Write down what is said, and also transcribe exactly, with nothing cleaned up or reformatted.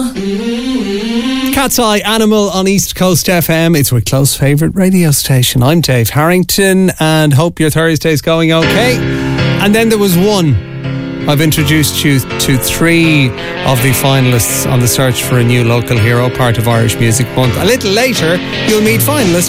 Cat's Eye Animal on East Coast F M. It's our close favourite radio station. I'm Dave Harrington and hope your Thursday's going okay. And then there was one. I've introduced you to three of the finalists on the search for a new local hero, part of Irish Music Month. A little later, you'll meet finalist